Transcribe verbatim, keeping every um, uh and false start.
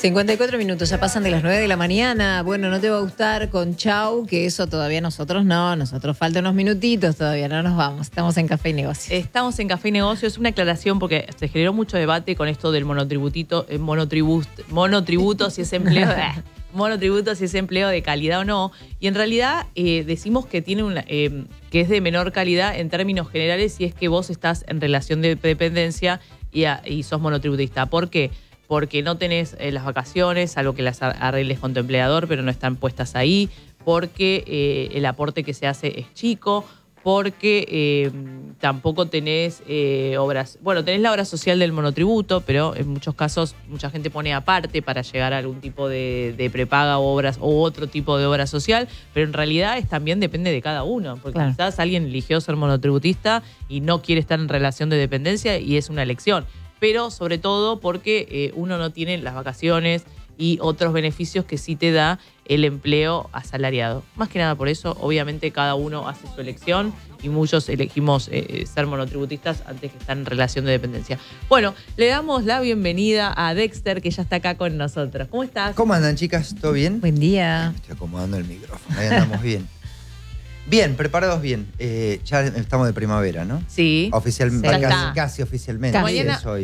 cincuenta y cuatro minutos, ya pasan de las nueve de la mañana. Bueno, no te va a gustar con chau, que eso todavía nosotros no. Nosotros faltan unos minutitos, todavía no nos vamos. Estamos en Café y Negocios. Estamos en Café y Negocios. Una aclaración porque se generó mucho debate con esto del monotributito, eh, monotribut, monotributo, si es empleo, monotributo, si es empleo de calidad o no. Y en realidad eh, decimos que tiene una, eh, que es de menor calidad en términos generales si es que vos estás en relación de dependencia y, a, y sos monotributista. ¿Por qué? Porque no tenés eh, las vacaciones, algo que las arregles con tu empleador, pero no están puestas ahí, porque eh, el aporte que se hace es chico, porque eh, tampoco tenés eh, obras, bueno, tenés la obra social del monotributo, pero en muchos casos mucha gente pone aparte para llegar a algún tipo de, de prepaga o obras o otro tipo de obra social, pero en realidad es, también depende de cada uno, porque claro, quizás alguien eligió ser monotributista y no quiere estar en relación de dependencia y es una elección. Pero sobre todo porque eh, uno no tiene las vacaciones y otros beneficios que sí te da el empleo asalariado. Más que nada por eso, obviamente cada uno hace su elección y muchos elegimos eh, ser monotributistas antes que estar en relación de dependencia. Bueno, le damos la bienvenida a Dexter, que ya está acá con nosotros. ¿Cómo estás? ¿Cómo andan, chicas? ¿Todo bien? Buen día. Me estoy acomodando el micrófono, ahí andamos bien. Bien, preparados bien. Eh, ya estamos de primavera, ¿no? Sí. Oficialmente, sí. casi, casi oficialmente. Mañana, es hoy.